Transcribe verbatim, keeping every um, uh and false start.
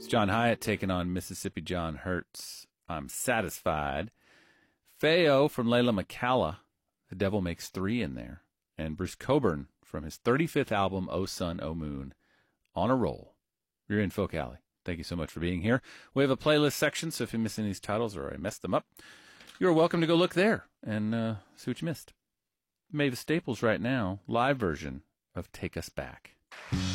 It's John Hyatt taking on Mississippi John Hurts. I'm Satisfied. Feo from Layla McCalla. The Devil Makes Three in there. And Bruce Cockburn from his thirty-fifth album, O Sun, O Moon. On a roll. You're in Folk Alley. Thank you so much for being here. We have a playlist section, so if you miss any of these titles or I messed them up, you're welcome to go look there and uh, see what you missed. Mavis Staples right now, live version of Take Us Back.